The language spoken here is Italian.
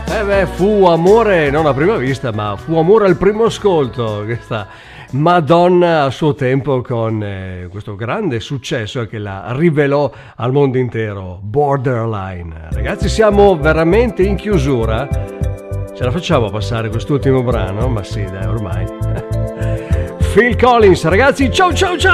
Fu amore non a prima vista, ma fu amore al primo ascolto. Questa Madonna a suo tempo con questo grande successo che la rivelò al mondo intero, Borderline. Ragazzi, siamo veramente in chiusura. Ce la facciamo passare quest'ultimo brano? Ma sì, dai, ormai. Phil Collins, ragazzi, ciao ciao ciao!